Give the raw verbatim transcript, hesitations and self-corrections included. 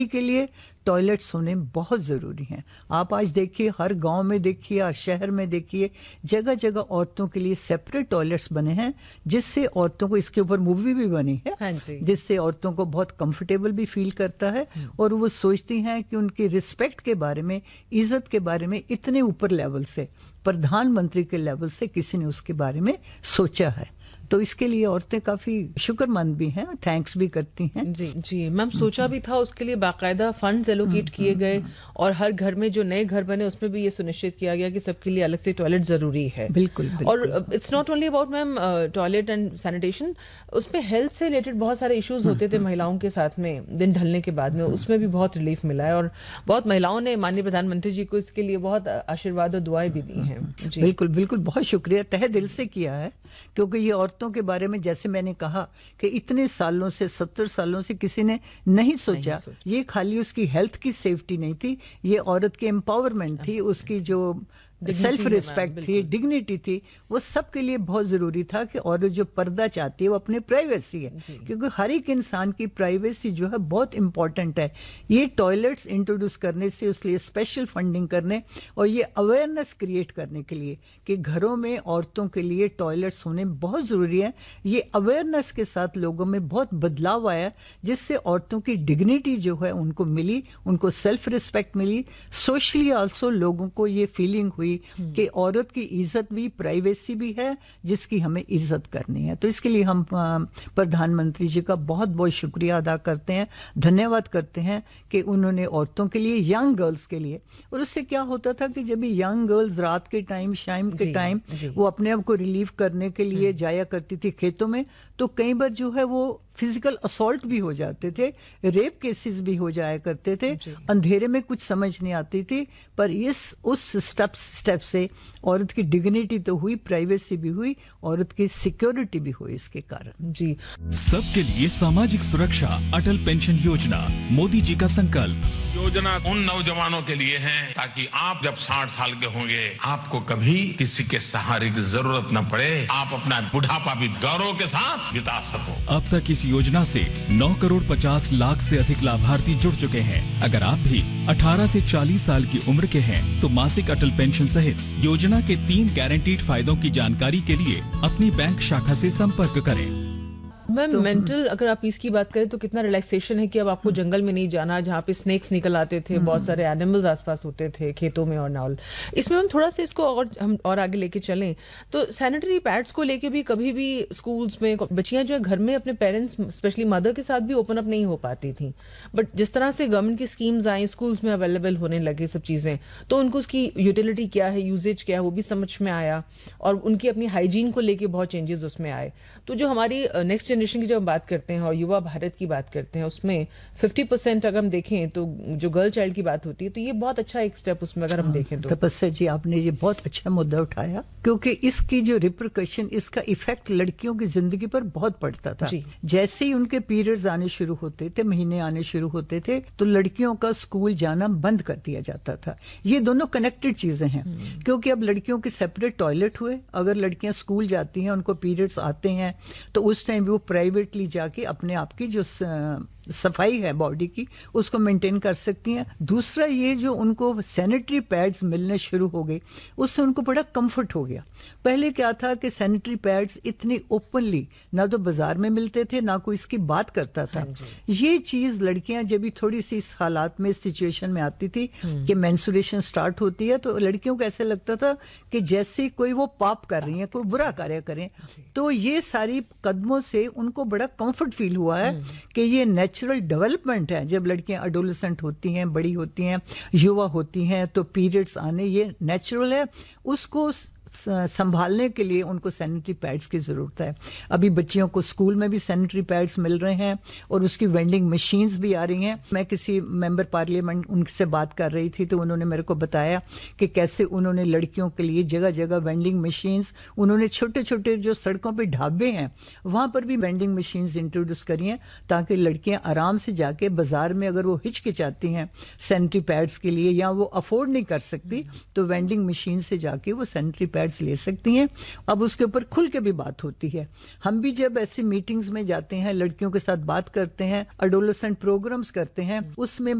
के लिए टॉयलेट्स होने बहुत जरूरी हैं। आप आज देखिए, हर गांव में देखिए, हर शहर में देखिए, जगह जगह औरतों के लिए सेपरेट टॉयलेट्स बने हैं, जिससे औरतों को, इसके ऊपर मूवी भी बनी है, हाँ जी। जिससे औरतों को बहुत कंफर्टेबल भी फील करता है और वो सोचती हैं कि उनकी रिस्पेक्ट के बारे में, इज्जत के बारे में इतने ऊपर लेवल से, प्रधानमंत्री के लेवल से किसी ने उसके बारे में सोचा है। तो इसके लिए औरतें काफी शुक्रमंद भी हैं, थैंक्स भी करती हैं। जी जी मैम, सोचा भी था उसके लिए बाकायदा फंड्स एलोकेट किए गए और हर घर में जो नए घर बने उसमें भी ये सुनिश्चित किया गया कि सबके लिए अलग से टॉयलेट जरूरी है। बिल्कुल, बिल्कुल। और it's not only about ma'am toilet and sanitation, उसमें हेल्थ से रिलेटेड बहुत सारे इश्यूज होते थे महिलाओं के साथ में दिन ढलने के बाद में, उसमें भी बहुत रिलीफ मिला है और बहुत महिलाओं ने माननीय प्रधानमंत्री जी को इसके लिए बहुत आशीर्वाद और दुआएं भी दी हैं। जी बिल्कुल बिल्कुल, बहुत शुक्रिया, तहे दिल से किया है, क्योंकि ये औरतों के बारे में, जैसे मैंने कहा कि इतने सालों से, सत्तर सालों से किसी ने नहीं सोचा। नहीं सोचा। ये खाली उसकी हेल्थ की सेफ्टी नहीं थी, ये औरत की एम्पावरमेंट थी, उसकी जो सेल्फ रिस्पेक्ट थी, डिग्निटी थी, वो सबके लिए बहुत जरूरी था कि औरत जो पर्दा चाहती है वो अपनी प्राइवेसी है, क्योंकि हर एक इंसान की प्राइवेसी जो है बहुत इंपॉर्टेंट है। ये टॉयलेट्स इंट्रोड्यूस करने से, उसके लिए स्पेशल फंडिंग करने और ये अवेयरनेस क्रिएट करने के लिए कि घरों में औरतों के लिए टॉयलेट्स होने बहुत जरूरी है, ये अवेयरनेस के साथ लोगों में बहुत बदलाव आया, जिससे औरतों की डिग्निटी जो है उनको मिली, उनको सेल्फ रिस्पेक्ट मिली। सोशली ऑल्सो लोगों को ये फीलिंग हुई कि औरत की इज्जत भी, प्राइवेसी भी है, जिसकी हमें इज्जत करनी है। तो इसके लिए हम प्रधानमंत्री जी का बहुत बहुत शुक्रिया अदा करते हैं, धन्यवाद करते हैं कि उन्होंने औरतों के लिए, यंग गर्ल्स के लिए, और उससे क्या होता था कि जब भी यंग गर्ल्स रात के टाइम, शाम के टाइम वो अपने आप को रिलीव करने के लिए जाया करती थी खेतों में, तो कई बार जो है वो फिजिकल असॉल्ट भी हो जाते थे, रेप केसेस भी हो जाया करते थे, अंधेरे में कुछ समझ नहीं आती थी, पर इस उस स्टेप स्टेप से औरत की डिग्निटी तो हुई, प्राइवेसी भी हुई, औरत की सिक्योरिटी भी हुई इसके कारण। जी, सबके लिए सामाजिक सुरक्षा, अटल पेंशन योजना, मोदी जी का संकल्प। योजना उन नौजवानों के लिए है ताकि आप जब साठ साल के होंगे आपको कभी किसी के सहारे की जरूरत न पड़े, आप अपना बुढ़ापा भी गौरव के साथ बिता सको। अब तक इस योजना से नौ करोड़ पचास लाख से अधिक लाभार्थी जुड़ चुके हैं। अगर आप भी अठारह से चालीस साल की उम्र के हैं तो मासिक अटल पेंशन सहित योजना के तीन गारंटीड फायदों की जानकारी के लिए अपनी बैंक शाखा से संपर्क करें। मैम, मेंटल अगर आप इसकी बात करें तो कितना रिलैक्सेशन है कि अब आपको जंगल में नहीं जाना, जहाँ पे स्नेक्स निकल आते थे, बहुत सारे एनिमल्स आसपास होते थे खेतों में और नाल। इसमें हम थोड़ा सा इसको और हम और आगे लेके चलें तो सैनिटरी पैड्स को लेके भी कभी भी स्कूल्स में बच्चियां जो है घर में अपने पेरेंट्स, स्पेशली मदर के साथ भी ओपन अप नहीं हो पाती थी, बट जिस तरह से गवर्नमेंट की स्कीम्स आई, स्कूल्स में अवेलेबल होने लगे सब चीजें, तो उनको उसकी यूटिलिटी क्या है, यूजेज क्या है, वो भी समझ में आया और उनकी अपनी हाइजीन को लेके बहुत चेंजेस उसमें आए। तो जो हमारी नेक्स्ट जनरेशन की जब हम बात करते हैं और युवा भारत की बात करते हैं, उसमें फिफ्टी परसेंट अगर हम देखें तो जो गर्ल चाइल्ड की बात होती है, तो ये बहुत अच्छा एक स्टेप उसमें अगर हम देखें तो। तपस्या जी, आपने ये बहुत अच्छा मुद्दा उठाया, क्योंकि इसकी जो रिपरकशन, इसका इफेक्ट लड़कियों की जिंदगी पर बहुत पड़ता था। जैसे ही उनके पीरियड्स आने शुरू होते थे, महीने आने शुरू होते थे, तो लड़कियों का स्कूल जाना बंद कर दिया जाता था। ये दोनों कनेक्टेड चीजें हैं, क्योंकि अब लड़कियों के सेपरेट टॉयलेट हुए। अगर लड़कियां स्कूल जाती हैं, उनको पीरियड्स आते हैं, तो उस टाइम वो प्राइवेटली जाके अपने आप की जो सफाई है बॉडी की, उसको मेंटेन कर सकती हैं। दूसरा, ये जो उनको सैनिटरी पैड्स मिलने शुरू हो गए, उससे उनको बड़ा कंफर्ट हो गया। पहले क्या था कि सैनिटरी पैड्स इतनी ओपनली ना तो बाजार में मिलते थे, ना कोई इसकी बात करता था। ये चीज लड़कियां जब भी थोड़ी सी इस हालात में, सिचुएशन में आती थी कि मेंस्ट्रुएशन स्टार्ट होती है, तो लड़कियों को ऐसे लगता था कि जैसे कोई वो पाप कर रही है, कोई बुरा कार्य करें। तो ये सारी कदमों से उनको बड़ा कंफर्ट फील हुआ है कि ये नेचुरल डेवलपमेंट है। जब लड़कियां एडोलेसेंट होती हैं, बड़ी होती हैं, युवा होती हैं, तो पीरियड्स आने ये नेचुरल है। उसको संभालने के लिए उनको सैनिटरी पैड्स की जरूरत है। अभी बच्चियों को स्कूल में भी सैनिटरी पैड्स मिल रहे हैं और उसकी वेंडिंग मशीन्स भी आ रही हैं। मैं किसी मेंबर पार्लियामेंट उनसे बात कर रही थी, तो उन्होंने मेरे को बताया कि कैसे उन्होंने लड़कियों के लिए जगह जगह वेंडिंग मशीन्स, उन्होंने छोटे छोटे जो सड़कों पे ढाबे हैं वहां पर भी वेंडिंग मशीन्स इंट्रोड्यूस करी हैं, ताकि लड़कियां आराम से जाके बाजार में अगर वो हिचकिचाती हैं सैनिटरी पैड्स के लिए या वो अफोर्ड नहीं कर सकती, तो वेंडिंग मशीन से जाके वो सैनिटरी पैड पैड्स ले सकती हैं। अब उसके ऊपर खुल के भी बात होती है। हम भी जब ऐसी मीटिंग्स में जाते हैं, लड़कियों के साथ बात करते हैं, एडोलेसेंट प्रोग्राम्स करते हैं, उसमें